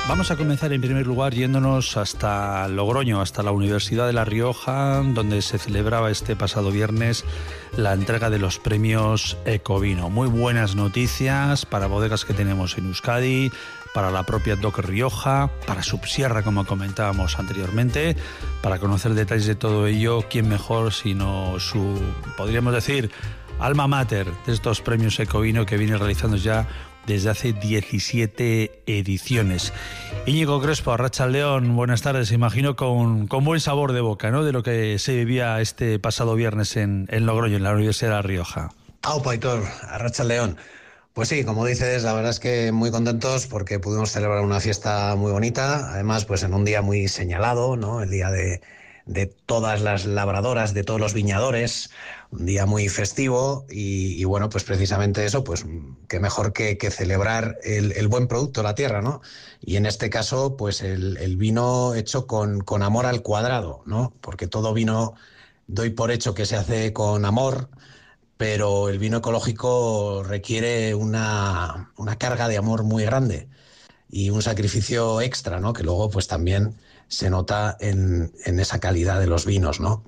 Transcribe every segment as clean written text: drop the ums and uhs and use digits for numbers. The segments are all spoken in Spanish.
Vamos a comenzar en primer lugar yéndonos hasta Logroño, hasta la Universidad de La Rioja, donde se celebraba este pasado viernes la entrega de los premios Ecovino. Muy buenas noticias para bodegas que tenemos en Euskadi, para la propia DOC Rioja, para Subsierra, como comentábamos anteriormente. Para conocer detalles de todo ello, ¿quién mejor sino su, podríamos decir, alma mater de estos premios Ecovino que viene realizando ya desde hace 17 ediciones. Íñigo Crespo, Arratsaldeon, buenas tardes. Imagino con buen sabor de boca, ¿no?, de lo que se vivía este pasado viernes en Logroño, en la Universidad de La Rioja. Aupa, Aitor, Arratsaldeon. Pues sí, como dices, la verdad es que muy contentos porque pudimos celebrar una fiesta muy bonita, además pues en un día muy señalado, ¿no?, el día de todas las labradoras, de todos los viñadores, un día muy festivo y bueno, pues precisamente eso, pues qué mejor que celebrar el buen producto, la tierra, ¿no? Y en este caso, pues el vino hecho con amor al cuadrado, ¿no? Porque todo vino doy por hecho que se hace con amor, pero el vino ecológico requiere una carga de amor muy grande y un sacrificio extra, ¿no?, que luego pues también se nota en esa calidad de los vinos, ¿no?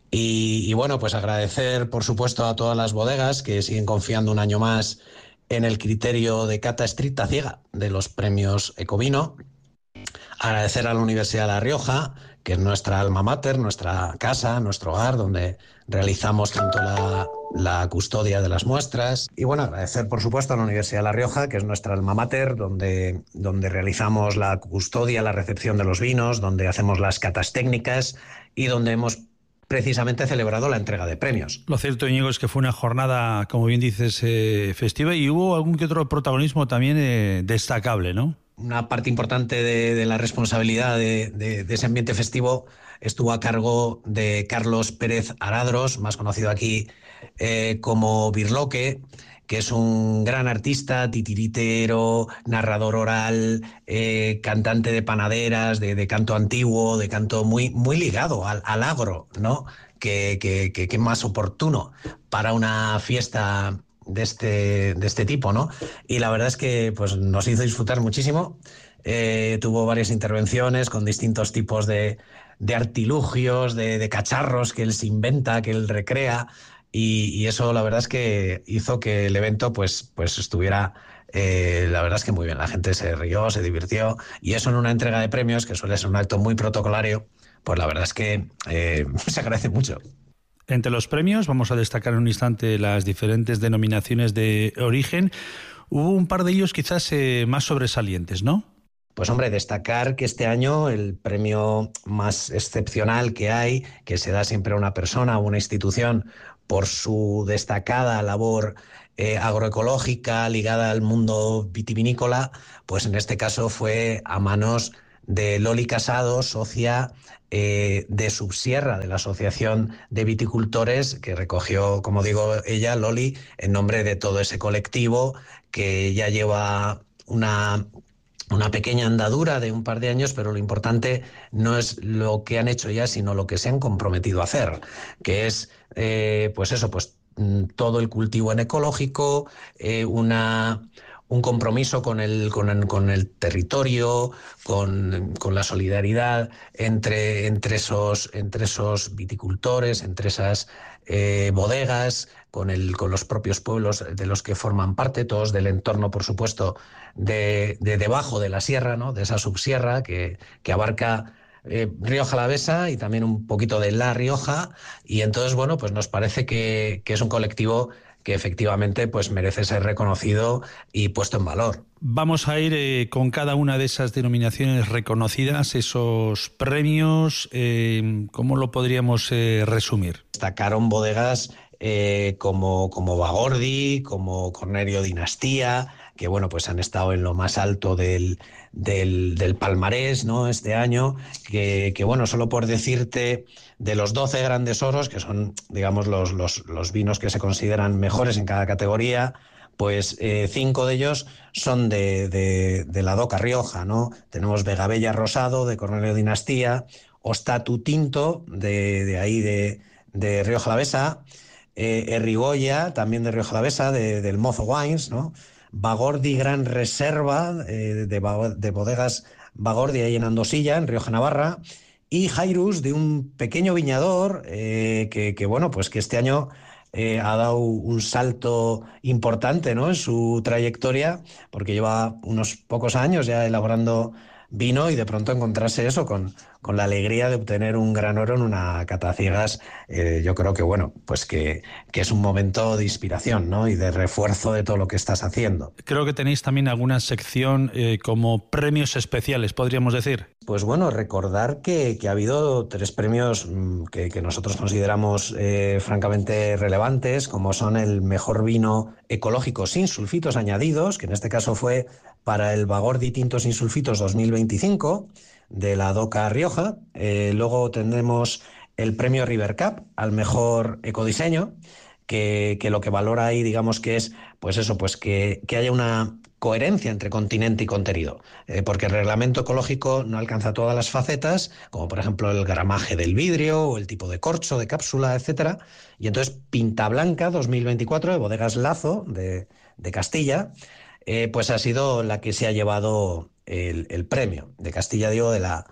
Y bueno, pues agradecer, por supuesto, a todas las bodegas que siguen confiando un año más en el criterio de cata estricta ciega de los premios Ecovino. Agradecer a la Universidad de La Rioja, que es nuestra alma mater, nuestra casa, nuestro hogar, donde realizamos tanto la custodia de las muestras. Y bueno, agradecer por supuesto a la Universidad de La Rioja, que es nuestra alma mater, donde realizamos la custodia, la recepción de los vinos, donde hacemos las catas técnicas y donde hemos precisamente celebrado la entrega de premios. Lo cierto, Íñigo, es que fue una jornada, como bien dices, festiva, y hubo algún que otro protagonismo también destacable, ¿no? Una parte importante de la responsabilidad de ese ambiente festivo estuvo a cargo de Carlos Pérez Aradros, más conocido aquí como Birloque, que es un gran artista, titiritero, narrador oral, cantante de panaderas, de canto antiguo, de canto muy ligado al agro, ¿no? Que más oportuno para una fiesta de este tipo, ¿no? Y la verdad es que pues nos hizo disfrutar muchísimo. Tuvo varias intervenciones con distintos tipos de artilugios, de cacharros que él se inventa, que él recrea, y eso la verdad es que hizo que el evento pues estuviera la verdad es que muy bien. La gente se rió, se divirtió, y eso en una entrega de premios, que suele ser un acto muy protocolario, pues la verdad es que se agradece mucho. Entre los premios vamos a destacar en un instante las diferentes denominaciones de origen. Hubo un par de ellos quizás más sobresalientes, ¿no? Pues hombre, destacar que este año el premio más excepcional que hay, que se da siempre a una persona o una institución por su destacada labor agroecológica ligada al mundo vitivinícola, pues en este caso fue a manos de Loli Casado, socia de Subsierra, de la Asociación de Viticultores, que recogió, como digo ella, Loli, en nombre de todo ese colectivo que ya lleva una pequeña andadura de un par de años, pero lo importante no es lo que han hecho ya, sino lo que se han comprometido a hacer, que es, todo el cultivo en ecológico, un compromiso con el territorio, con la solidaridad entre esos viticultores, entre esas bodegas, con los propios pueblos de los que forman parte, todos del entorno, por supuesto, de debajo de la sierra, ¿no?, de esa subsierra que abarca Rioja Alavesa y también un poquito de La Rioja, y entonces, bueno, pues nos parece que es un colectivo que efectivamente pues merece ser reconocido y puesto en valor. Vamos a ir con cada una de esas denominaciones reconocidas, esos premios, ¿cómo lo podríamos resumir? Destacaron bodegas como Bagordi, como Cornelio Dinastía, que bueno, pues han estado en lo más alto del palmarés, ¿no?, este año, que bueno, solo por decirte, de los 12 grandes oros, que son, digamos, los vinos que se consideran mejores en cada categoría, pues 5 de ellos son de la DOC Rioja, ¿no? Tenemos Vegabella Rosado, de Cornelio Dinastía, Ostatu Tinto, de ahí de Rioja Alavesa, Errigoya, también de Rioja Alavesa, del Mozo Wines, ¿no? Bagordi Gran Reserva, de bodegas Bagordia y en Andosilla, en Rioja Navarra, y Jairus, de un pequeño viñador bueno, pues que este año ha dado un salto importante, ¿no?, en su trayectoria, porque lleva unos pocos años ya elaborando vino y de pronto encontrarse eso con la alegría de obtener un gran oro en una cata a ciegas, yo creo que, bueno, pues que es un momento de inspiración, ¿no?, y de refuerzo de todo lo que estás haciendo. Creo que tenéis también alguna sección como premios especiales, podríamos decir. Pues bueno, recordar que ha habido 3 premios que nosotros consideramos francamente relevantes, como son el mejor vino ecológico sin sulfitos añadidos, que en este caso fue para el Bagordi Tinto sin sulfitos 2025 de la DOCA Rioja. Luego tendremos el premio River Cup al mejor ecodiseño, que lo que valora ahí, digamos, que es, pues eso, pues que haya una coherencia entre continente y contenido, porque el reglamento ecológico no alcanza todas las facetas, como por ejemplo el gramaje del vidrio o el tipo de corcho, de cápsula, etcétera. Y entonces Pinta Blanca 2024 de Bodegas Lazo de Castilla, pues ha sido la que se ha llevado el premio de Castilla, digo, de la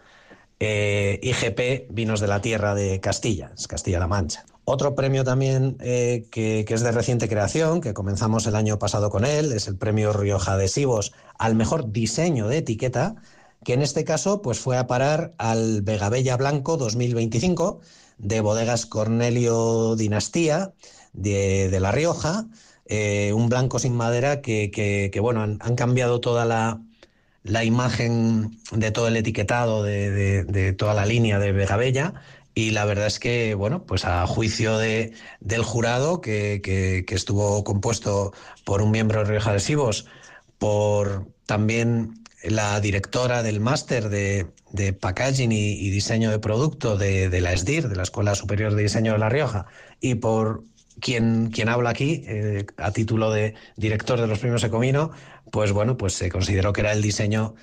IGP Vinos de la Tierra de Castilla, es Castilla-La Mancha. Otro premio también que es de reciente creación, que comenzamos el año pasado con él, es el premio Rioja Adhesivos al mejor diseño de etiqueta, que en este caso pues fue a parar al Vegabella Blanco 2025 de Bodegas Cornelio Dinastía de La Rioja, un blanco sin madera que bueno, han cambiado toda la imagen de todo el etiquetado de toda la línea de Vegabella. Y la verdad es que, bueno, pues a juicio del jurado, que estuvo compuesto por un miembro de Rioja Adhesivos, por también la directora del máster de Packaging y Diseño de Producto de la ESDIR, de la Escuela Superior de Diseño de La Rioja, y por quien habla aquí, a título de director de los premios Ecovino, pues bueno, pues se consideró que era el diseño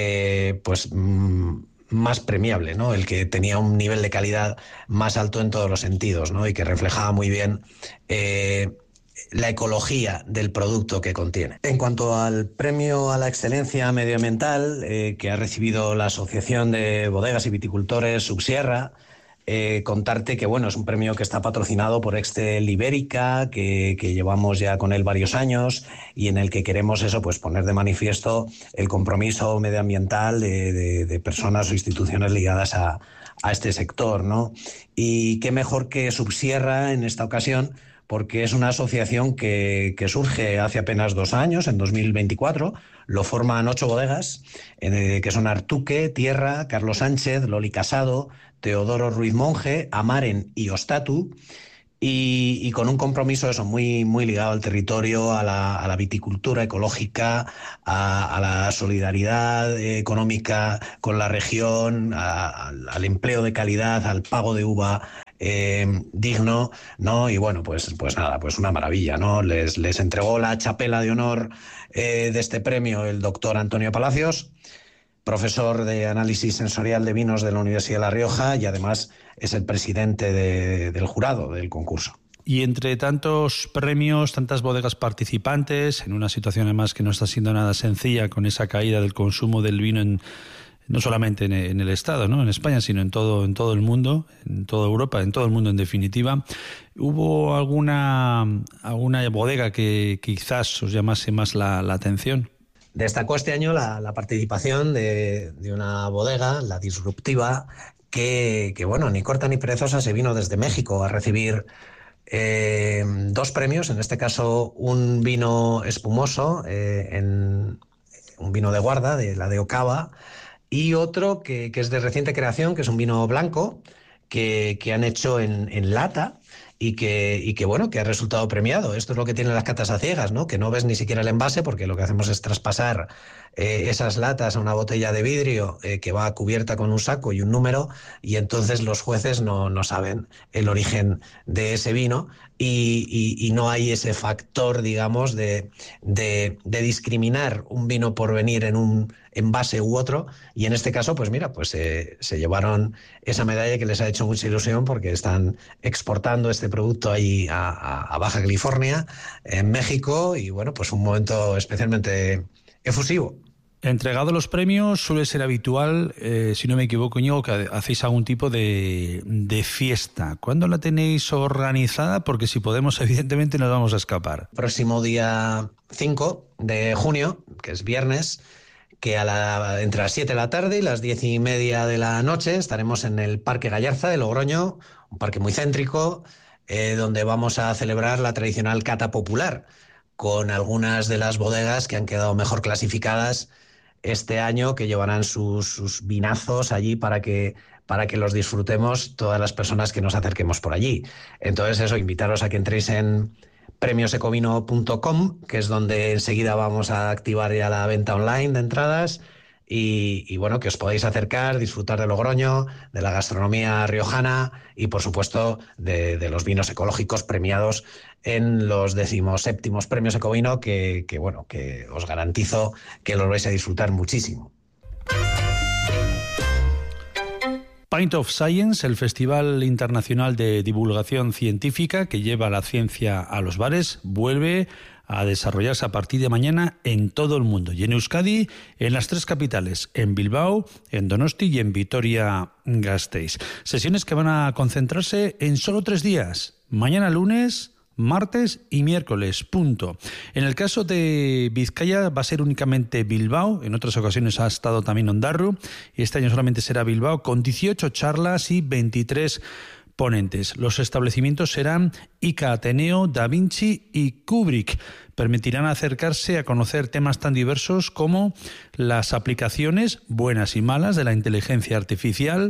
más premiable, ¿no?, el que tenía un nivel de calidad más alto en todos los sentidos, ¿no?, y que reflejaba muy bien la ecología del producto que contiene. En cuanto al premio a la excelencia medioambiental que ha recibido la Asociación de Bodegas y Viticultores Subsierra, contarte que, bueno, es un premio que está patrocinado por Excel Ibérica, que llevamos ya con él varios años y en el que queremos eso, pues poner de manifiesto el compromiso medioambiental de personas o instituciones ligadas a este sector, ¿no? Y qué mejor que Subsierra en esta ocasión, porque es una asociación que surge hace apenas 2 años, en 2024, lo forman 8 bodegas, que son Artuque, Tierra, Carlos Sánchez, Loli Casado, Teodoro Ruiz Monge, Amaren y Ostatu, y con un compromiso eso muy, muy ligado al territorio, a la viticultura ecológica, a la solidaridad económica con la región, al empleo de calidad, al pago de uva digno, ¿no? Y bueno, pues nada, pues una maravilla, ¿no? Les entregó la chapela de honor de este premio el doctor Antonio Palacios, profesor de análisis sensorial de vinos de la Universidad de La Rioja, y además es el presidente del jurado del concurso. Y entre tantos premios, tantas bodegas participantes, en una situación además que no está siendo nada sencilla, con esa caída del consumo del vino no solamente en el Estado, ¿no?, en España, sino en todo el mundo, en toda Europa, en todo el mundo en definitiva, ¿hubo alguna bodega que quizás os llamase más la atención? Destacó este año la participación de una bodega, La Disruptiva, que bueno, ni corta ni perezosa, se vino desde México a recibir 2 premios, en este caso un vino espumoso, un vino de guarda, de la de Ocava, y otro que es de reciente creación, que es un vino blanco que han hecho en lata y que bueno, que ha resultado premiado. Esto es lo que tienen las catas a ciegas, ¿no?, que no ves ni siquiera el envase, porque lo que hacemos es traspasar esas latas a una botella de vidrio que va cubierta con un saco y un número, y entonces los jueces no saben el origen de ese vino y no hay ese factor, digamos, de discriminar un vino por venir en un envase u otro, y en este caso, pues mira, pues se llevaron esa medalla que les ha hecho mucha ilusión, porque están exportando este producto ahí a Baja California, en México, y bueno, pues un momento especialmente efusivo. Entregados los premios, suele ser habitual, si no me equivoco, Íñigo, que hacéis algún tipo de fiesta. ¿Cuándo la tenéis organizada? Porque si podemos, evidentemente, nos vamos a escapar. Próximo día 5 de junio, que es viernes, que entre las 7 de la tarde y las 10:30 de la noche estaremos en el Parque Gallarza de Logroño, un parque muy céntrico, donde vamos a celebrar la tradicional cata popular, con algunas de las bodegas que han quedado mejor clasificadas este año, que llevarán sus vinazos allí para que los disfrutemos todas las personas que nos acerquemos por allí. Entonces eso, invitaros a que entréis en premiosecovino.com, que es donde enseguida vamos a activar ya la venta online de entradas, y bueno, que os podáis acercar, disfrutar de Logroño, de la gastronomía riojana y por supuesto de los vinos ecológicos premiados en los 17º Premios Ecovino, que os garantizo que los vais a disfrutar muchísimo. Pint of Science, el Festival Internacional de Divulgación Científica que lleva la ciencia a los bares, vuelve a desarrollarse a partir de mañana en todo el mundo. Y en Euskadi, en las 3 capitales, en Bilbao, en Donosti y en Vitoria-Gasteiz. Sesiones que van a concentrarse en solo 3 días. Mañana lunes, martes y miércoles, punto. En el caso de Vizcaya va a ser únicamente Bilbao, en otras ocasiones ha estado también Ondarru, y este año solamente será Bilbao, con 18 charlas y 23 ponentes. Los establecimientos serán ICA Ateneo, Da Vinci y Kubrick. Permitirán acercarse a conocer temas tan diversos como las aplicaciones, buenas y malas, de la inteligencia artificial,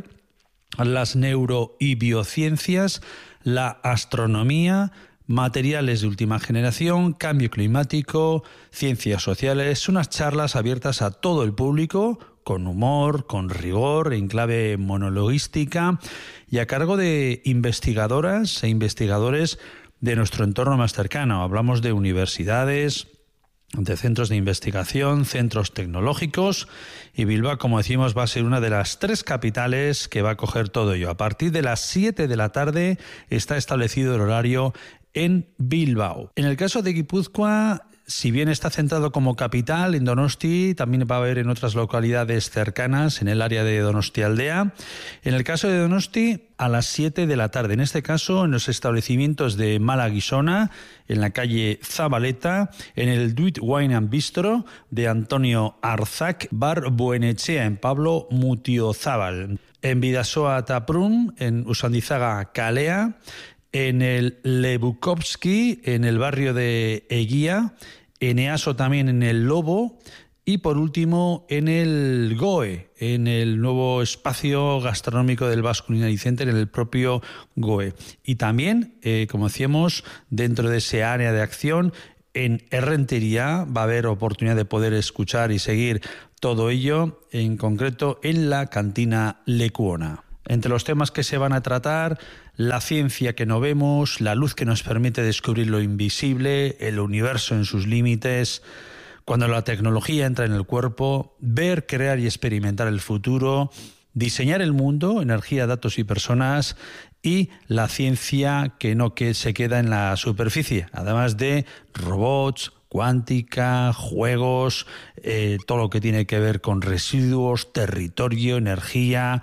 las neuro y biociencias, la astronomía, materiales de última generación, cambio climático, ciencias sociales. Unas charlas abiertas a todo el público, con humor, con rigor, en clave monologuística y a cargo de investigadoras e investigadores de nuestro entorno más cercano. Hablamos de universidades, de centros de investigación, centros tecnológicos, y Bilbao, como decimos, va a ser una de las 3 capitales que va a coger todo ello. A partir de las 7 de la tarde está establecido el horario en Bilbao. En el caso de Guipúzcoa, si bien está centrado como capital en Donosti, también va a haber en otras localidades cercanas, en el área de Donostialdea. En el caso de Donosti, a las 7 de la tarde. En este caso, en los establecimientos de Malaguisona, en la calle Zabaleta, en el Duit Wine and Bistro de Antonio Arzac, Bar Buenechea, en Pablo Mutiozábal, en Bidasoa Taprun, en Usandizaga Calea, en el Le Bukowski, en el barrio de Eguía, en Easo también en el Lobo, y por último en el GOE, en el nuevo espacio gastronómico del Basque Culinary Center, en el propio GOE. Y también, como decíamos, dentro de ese área de acción, en Errentería va a haber oportunidad de poder escuchar y seguir todo ello, en concreto en la cantina Lekuona. Entre los temas que se van a tratar, la ciencia que no vemos, la luz que nos permite descubrir lo invisible, el universo en sus límites, cuando la tecnología entra en el cuerpo, ver, crear y experimentar el futuro, diseñar el mundo, energía, datos y personas, y la ciencia que se queda en la superficie, además de robots, cuántica, juegos, todo lo que tiene que ver con residuos, territorio, energía,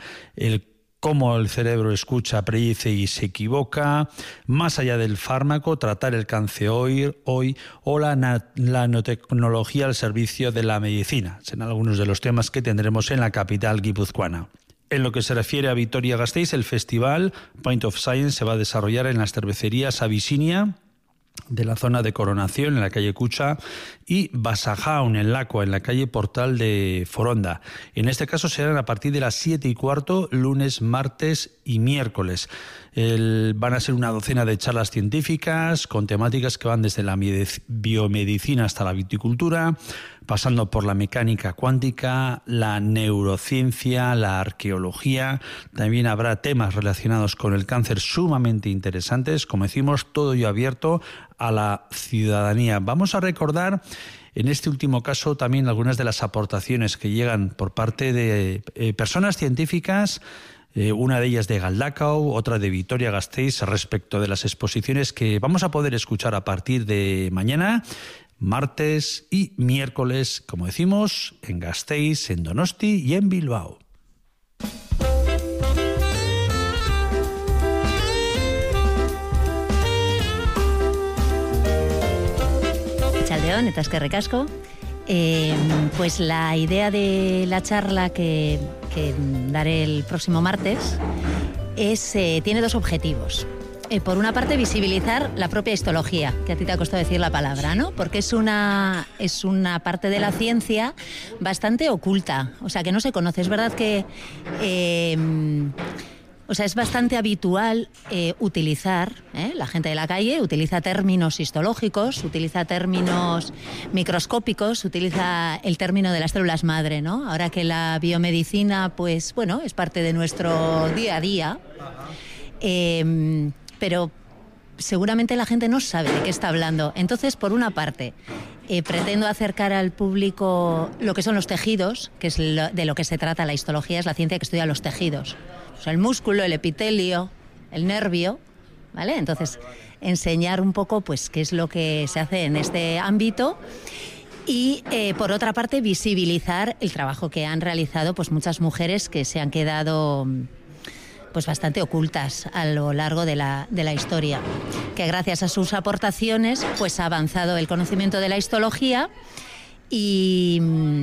cómo el cerebro escucha, predice y se equivoca, más allá del fármaco, tratar el cáncer hoy o la nanotecnología al servicio de la medicina. Serán algunos de los temas que tendremos en la capital guipuzcoana. En lo que se refiere a Vitoria-Gasteiz, el festival Pint of Science se va a desarrollar en las cervecerías Abisinia, de la zona de Coronación, en la calle Cucha, y Basajaun, en Lacua, en la calle Portal de Foronda. En este caso serán a partir de las 7:15, lunes, martes y miércoles. Van a ser una docena de charlas científicas con temáticas que van desde la biomedicina hasta la viticultura, pasando por la mecánica cuántica, la neurociencia, la arqueología. También habrá temas relacionados con el cáncer sumamente interesantes. Como decimos, todo ello abierto a la ciudadanía. Vamos a recordar en este último caso también algunas de las aportaciones que llegan por parte de personas científicas, una de ellas de Galdakao, otra de Vitoria-Gasteiz, respecto de las exposiciones que vamos a poder escuchar a partir de mañana martes y miércoles, como decimos, en Gasteiz, en Donosti y en Bilbao. Chaldeón, eta eskerrik asko. Pues la idea de la charla que daré el próximo martes tiene dos objetivos. Por una parte, visibilizar la propia histología, que a ti te ha costado decir la palabra, ¿no? Porque es una parte de la ciencia bastante oculta, o sea, que no se conoce. Es verdad que es bastante habitual utilizar, la gente de la calle utiliza términos histológicos, utiliza términos microscópicos, utiliza el término de las células madre, ¿no? Ahora que la biomedicina, pues bueno, es parte de nuestro día a día, pero seguramente la gente no sabe de qué está hablando. Entonces, por una parte, pretendo acercar al público lo que son los tejidos, que es de lo que se trata la histología, es la ciencia que estudia los tejidos. O sea, el músculo, el epitelio, el nervio, ¿vale? Entonces, enseñar un poco pues qué es lo que se hace en este ámbito y, por otra parte, visibilizar el trabajo que han realizado pues muchas mujeres que se han quedado pues bastante ocultas a lo largo de la historia, que gracias a sus aportaciones pues ha avanzado el conocimiento de la histología y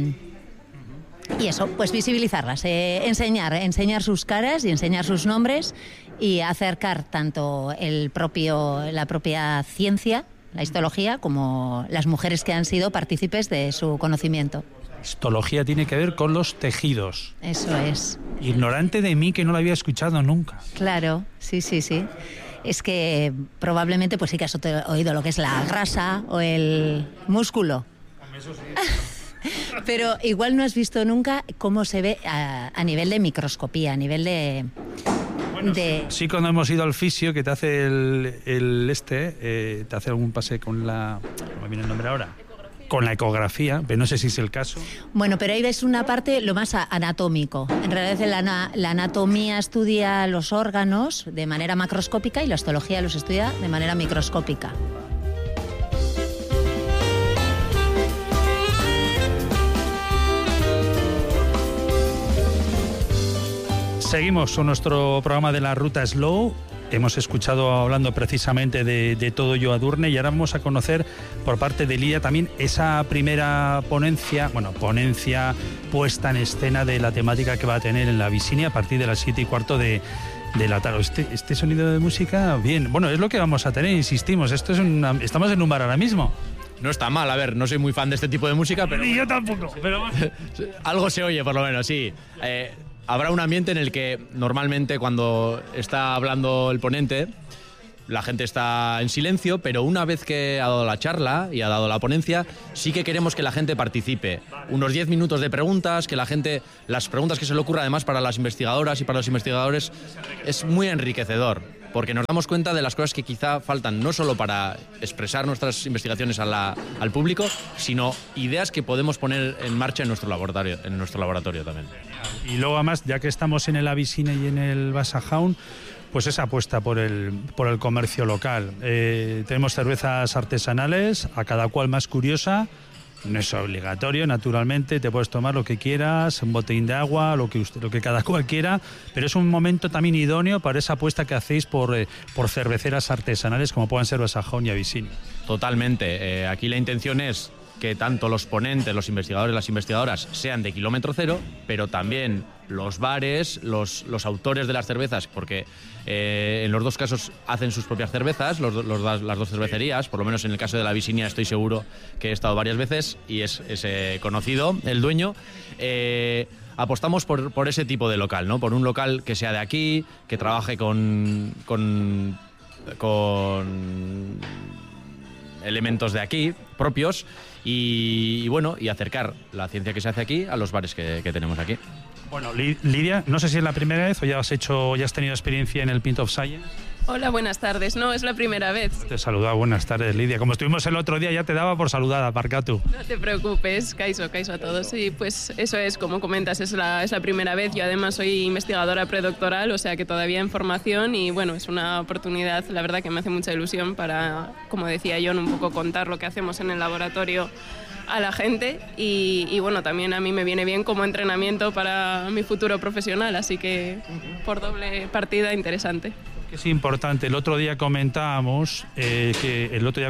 eso, pues visibilizarlas, enseñar sus caras y enseñar sus nombres y acercar tanto la propia ciencia, la histología, como las mujeres que han sido partícipes de su conocimiento. Histología tiene que ver con los tejidos. Eso es. Ignorante de mí, que no lo había escuchado nunca. Claro, sí. Es que probablemente pues sí que has oído lo que es la grasa o el músculo. Eso sí. Pero igual no has visto nunca cómo se ve a nivel de microscopía, a nivel de... Bueno, sí, cuando hemos ido al fisio, que te hace te hace algún pase con la... ¿Cómo me viene el nombre ahora? Con la ecografía, pero no sé si es el caso. Bueno, pero ahí ves una parte lo más anatómico. En realidad la anatomía estudia los órganos de manera macroscópica y la histología los estudia de manera microscópica. Seguimos con nuestro programa de la Ruta Slow. Hemos escuchado hablando precisamente de Todo Ello Adurne y ahora vamos a conocer por parte de Lidia también esa primera ponencia puesta en escena de la temática que va a tener en la Visinia a partir de las 7:15 de la tarde. Este sonido de música, bien, bueno, es lo que vamos a tener, insistimos, estamos en un bar ahora mismo. No está mal, a ver, no soy muy fan de este tipo de música, pero... Ni yo tampoco, pero... Algo se oye, por lo menos, sí. Habrá un ambiente en el que normalmente cuando está hablando el ponente la gente está en silencio, pero una vez que ha dado la charla y ha dado la ponencia, sí que queremos que la gente participe. Unos 10 minutos de preguntas, que la gente, las preguntas que se le ocurra además para las investigadoras y para los investigadores, es muy enriquecedor, porque nos damos cuenta de las cosas que quizá faltan, no solo para expresar nuestras investigaciones al público, sino ideas que podemos poner en marcha en nuestro laboratorio también. Y luego además, ya que estamos en el Avisine y en el Basajaun, pues esa apuesta por el comercio local. Tenemos cervezas artesanales, a cada cual más curiosa. No es obligatorio, naturalmente, te puedes tomar lo que quieras, un botellín de agua, lo que cada cual quiera, pero es un momento también idóneo para esa apuesta que hacéis por cerveceras artesanales como puedan ser Basajaun y Avisine. Totalmente. Aquí la intención es que tanto los ponentes, los investigadores, las investigadoras sean de kilómetro cero, pero también los bares, los autores de las cervezas, porque en los dos casos hacen sus propias cervezas, las dos cervecerías, por lo menos en el caso de la Visinia estoy seguro que he estado varias veces y es conocido el dueño. Apostamos por ese tipo de local, ¿no? Por un local que sea de aquí, que trabaje con elementos de aquí, propios, y bueno, y acercar la ciencia que se hace aquí a los bares que tenemos aquí. Bueno, Lidia, no sé si es la primera vez o ya has tenido experiencia en el Pint of Science. Hola, buenas tardes. No, es la primera vez. Te saluda, buenas tardes, Lidia. Como estuvimos el otro día, ya te daba por saludada, Parcatu. No te preocupes, Kaiso a todos. Y pues eso es, como comentas, es la primera vez. Yo además soy investigadora predoctoral, o sea que todavía en formación y bueno, es una oportunidad, la verdad que me hace mucha ilusión para, como decía John, un poco contar lo que hacemos en el laboratorio a la gente y bueno, también a mí me viene bien como entrenamiento para mi futuro profesional, así que por doble partida interesante. Es importante, el otro día comentábamos que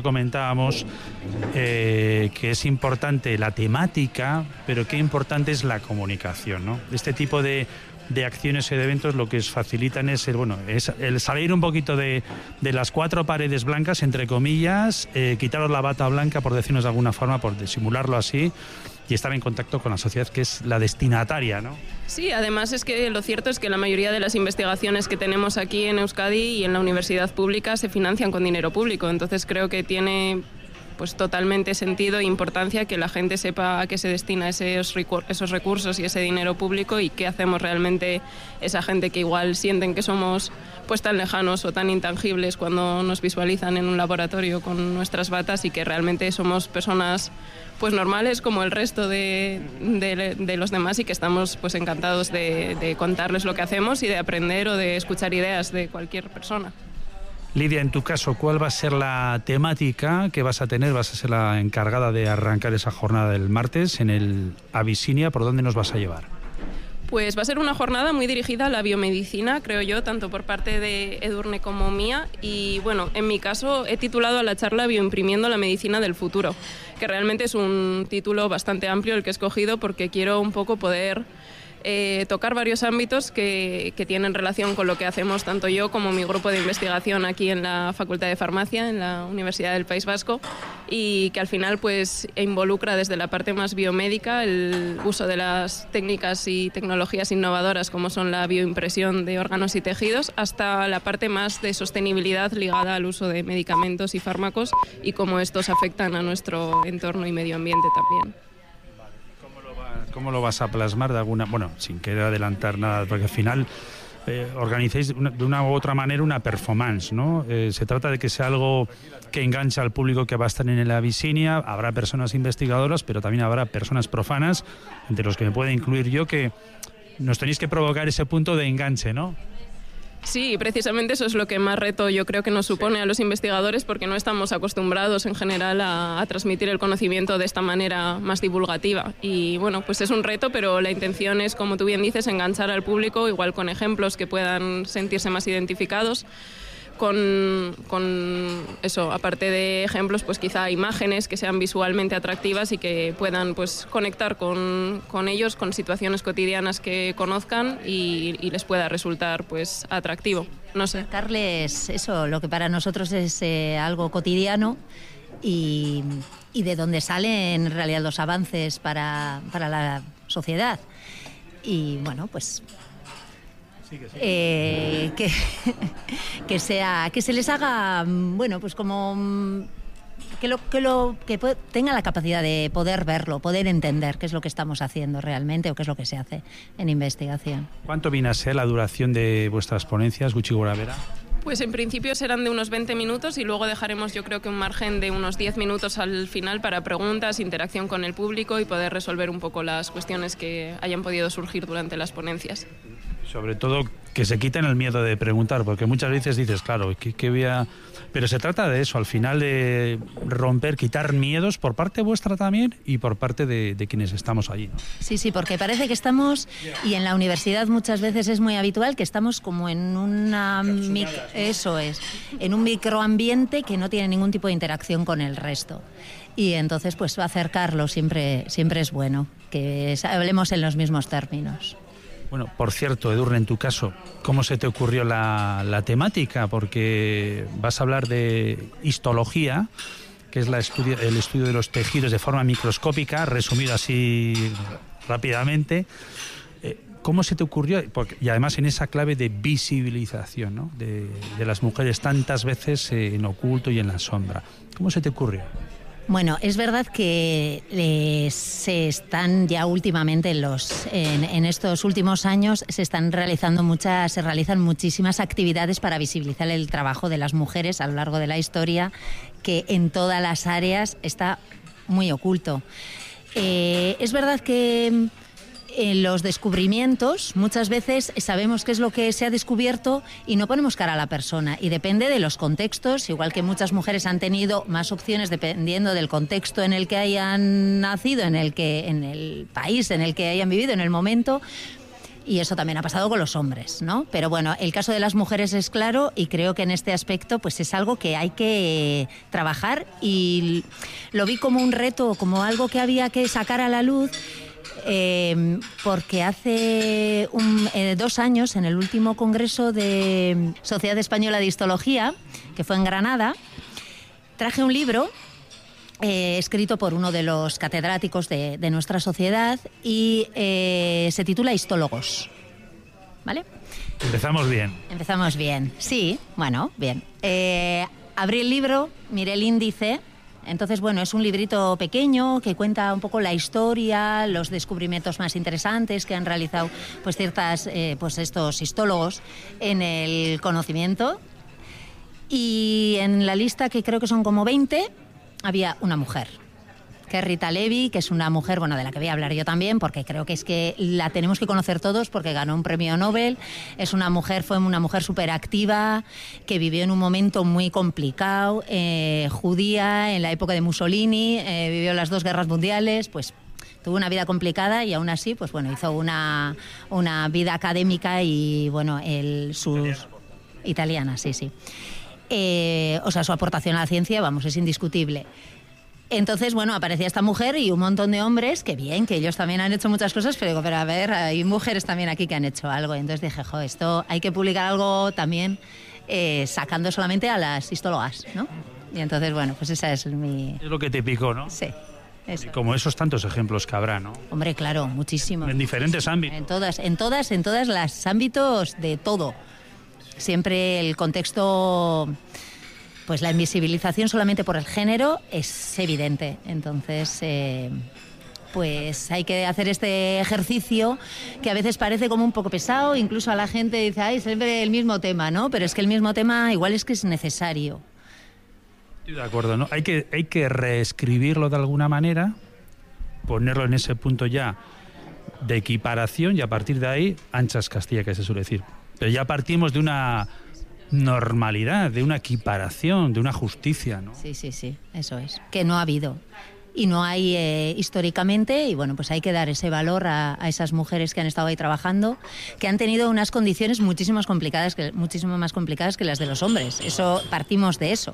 es importante la temática, pero qué importante es la comunicación, ¿no? Este tipo de acciones y de eventos lo que facilitan es el salir un poquito de las cuatro paredes blancas, entre comillas, quitaros la bata blanca, por decirnos de alguna forma, por disimularlo así, y estar en contacto con la sociedad, que es la destinataria, ¿no? Sí, además es que lo cierto es que la mayoría de las investigaciones que tenemos aquí en Euskadi y en la universidad pública se financian con dinero público, entonces creo que tiene pues totalmente sentido e importancia que la gente sepa a qué se destina esos recursos y ese dinero público y qué hacemos realmente esa gente que igual sienten que somos pues tan lejanos o tan intangibles cuando nos visualizan en un laboratorio con nuestras batas y que realmente somos personas pues normales como el resto de los demás y que estamos pues encantados de contarles lo que hacemos y de aprender o de escuchar ideas de cualquier persona. Lidia, en tu caso, ¿cuál va a ser la temática que vas a tener? ¿Vas a ser la encargada de arrancar esa jornada del martes en el Abisinia? ¿Por dónde nos vas a llevar? Pues va a ser una jornada muy dirigida a la biomedicina, creo yo, tanto por parte de Edurne como mía. Y bueno, en mi caso he titulado a la charla Bioimprimiendo la medicina del futuro, que realmente es un título bastante amplio el que he escogido porque quiero un poco poder tocar varios ámbitos que tienen relación con lo que hacemos tanto yo como mi grupo de investigación aquí en la Facultad de Farmacia, en la Universidad del País Vasco, y que al final pues involucra desde la parte más biomédica el uso de las técnicas y tecnologías innovadoras como son la bioimpresión de órganos y tejidos, hasta la parte más de sostenibilidad ligada al uso de medicamentos y fármacos y cómo estos afectan a nuestro entorno y medio ambiente también. ¿Cómo lo vas a plasmar de alguna, sin querer adelantar nada, porque al final organizáis de una u otra manera una performance, ¿no? Se trata de que sea algo que enganche al público que va a estar en la Abisinia. Habrá personas investigadoras, pero también habrá personas profanas, entre los que me puedo incluir yo, que nos tenéis que provocar ese punto de enganche, ¿no? Sí, precisamente eso es lo que más reto yo creo que nos supone a los investigadores porque no estamos acostumbrados en general a transmitir el conocimiento de esta manera más divulgativa y bueno, pues es un reto, pero la intención es, como tú bien dices, enganchar al público igual con ejemplos que puedan sentirse más identificados con eso, aparte de ejemplos, pues quizá imágenes que sean visualmente atractivas y que puedan pues conectar con ellos, con situaciones cotidianas que conozcan y les pueda resultar pues atractivo. No sé. Acercarles eso, lo que para nosotros es algo cotidiano y de donde salen en realidad los avances para la sociedad. Y bueno, pues que se les haga pues como que tenga la capacidad de poder verlo, poder entender qué es lo que estamos haciendo realmente o qué es lo que se hace en investigación. ¿Cuánto viene a ser la duración de vuestras ponencias, Gutxi gorabehera? Pues en principio serán de unos 20 minutos y luego dejaremos yo creo que un margen de unos 10 minutos al final para preguntas, interacción con el público y poder resolver un poco las cuestiones que hayan podido surgir durante las ponencias. Sobre todo que se quiten el miedo de preguntar, porque muchas veces dices, claro, ¿qué voy a...? Pero se trata de eso, al final de romper, quitar miedos por parte vuestra también y por parte de quienes estamos allí, ¿no? Sí, porque parece que estamos, y en la universidad muchas veces es muy habitual, que estamos como en en un microambiente que no tiene ningún tipo de interacción con el resto. Y entonces pues acercarlo siempre es bueno, que hablemos en los mismos términos. Bueno, por cierto, Edurne, en tu caso, ¿cómo se te ocurrió la temática? Porque vas a hablar de histología, que es el estudio de los tejidos de forma microscópica, resumido así rápidamente. ¿Cómo se te ocurrió? Y además en esa clave de visibilización, ¿no? de las mujeres tantas veces en oculto y en la sombra. ¿Cómo se te ocurrió? Bueno, es verdad que se están ya últimamente en estos últimos años se realizan muchísimas actividades para visibilizar el trabajo de las mujeres a lo largo de la historia, que en todas las áreas está muy oculto. Es verdad que en los descubrimientos muchas veces sabemos qué es lo que se ha descubierto y no ponemos cara a la persona, y depende de los contextos, igual que muchas mujeres han tenido más opciones dependiendo del contexto en el que hayan nacido, en el país en el que hayan vivido, en el momento. Y eso también ha pasado con los hombres, ¿no? Pero bueno, el caso de las mujeres es claro, y creo que en este aspecto pues es algo que hay que trabajar, y lo vi como un reto, como algo que había que sacar a la luz. Porque hace 2 años, en el último congreso de Sociedad Española de Histología, que fue en Granada, traje un libro escrito por uno de los catedráticos de nuestra sociedad, y se titula Histólogos. ¿Vale? Empezamos bien. Empezamos bien, sí, bueno, bien. Abrí el libro, miré el índice. Entonces, bueno, es un librito pequeño que cuenta un poco la historia, los descubrimientos más interesantes que han realizado pues estos histólogos en el conocimiento. Y en la lista, que creo que son como 20, había una mujer, que es Rita Levi, que es una mujer, bueno, de la que voy a hablar yo también, porque creo que es que la tenemos que conocer todos, porque ganó un premio Nobel. Fue una mujer súper activa, que vivió en un momento muy complicado, judía, en la época de Mussolini, vivió las 2 guerras mundiales, pues tuvo una vida complicada, y aún así, pues bueno, hizo una vida académica, y bueno, italiana, sí. Su aportación a la ciencia, vamos, es indiscutible. Entonces, bueno, aparecía esta mujer y un montón de hombres, que bien, que ellos también han hecho muchas cosas, pero digo, pero a ver, hay mujeres también aquí que han hecho algo. Y entonces dije, esto hay que publicar algo también, sacando solamente a las histólogas, ¿no? Y entonces, bueno, pues esa es mi... Es lo que te picó, ¿no? Sí. Eso. Y como esos tantos ejemplos que habrá, ¿no? Hombre, claro, muchísimos. En diferentes ámbitos. En todas las ámbitos de todo. Siempre el contexto... Pues la invisibilización solamente por el género es evidente. Entonces, pues hay que hacer este ejercicio, que a veces parece como un poco pesado, incluso a la gente dice, ay, siempre el mismo tema, ¿no? Pero es que el mismo tema igual es que es necesario. Estoy de acuerdo, ¿no? Hay que reescribirlo de alguna manera, ponerlo en ese punto ya de equiparación, y a partir de ahí, anchas Castilla, que se suele decir. Pero ya partimos de una normalidad, de una equiparación, de una justicia, ¿no? Sí, eso es, que no ha habido y no hay históricamente, y bueno, pues hay que dar ese valor a esas mujeres que han estado ahí trabajando, que han tenido unas condiciones muchísimo más complicadas que las de los hombres. Eso, partimos de eso,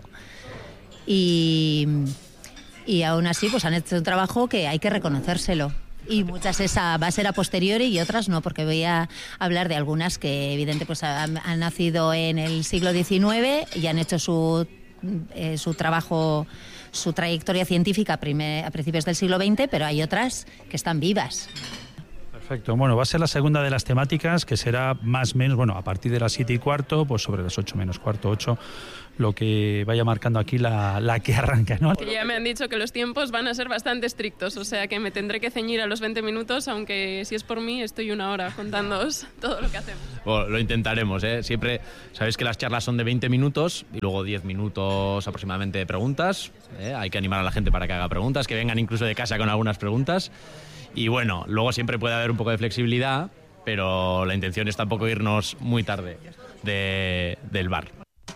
y aún así pues han hecho un trabajo que hay que reconocérselo. Y muchas esa va a ser a posteriori, y otras no, porque voy a hablar de algunas que evidentemente pues han nacido en el siglo XIX y han hecho su trabajo, su trayectoria científica a principios del siglo XX, pero hay otras que están vivas. Perfecto. Bueno, va a ser la segunda de las temáticas, que será más o menos, bueno, a partir de las 7:15, pues sobre las 8 menos cuarto, 8, lo que vaya marcando aquí la que arranca, ¿no? Que ya me han dicho que los tiempos van a ser bastante estrictos, o sea que me tendré que ceñir a los 20 minutos, aunque si es por mí estoy 1 hora contándoos todo lo que hacemos. Bueno, lo intentaremos, ¿eh? Siempre sabéis que las charlas son de 20 minutos y luego 10 minutos aproximadamente de preguntas. Hay que animar a la gente para que haga preguntas, que vengan incluso de casa con algunas preguntas. Y bueno, luego siempre puede haber un poco de flexibilidad, pero la intención es tampoco irnos muy tarde del bar.